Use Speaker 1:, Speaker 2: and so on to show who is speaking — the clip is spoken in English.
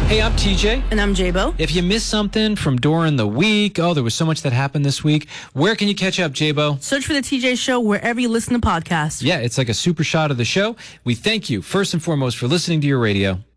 Speaker 1: Hey, I'm TJ.
Speaker 2: And I'm J-Bo.
Speaker 1: If you missed something from during the week, there was so much that happened this week, where can you catch up, J-Bo?
Speaker 2: Search for The TJ Show wherever you listen to podcasts.
Speaker 1: Yeah, it's like a super shot of the show. We thank you, first and foremost, for listening to your radio.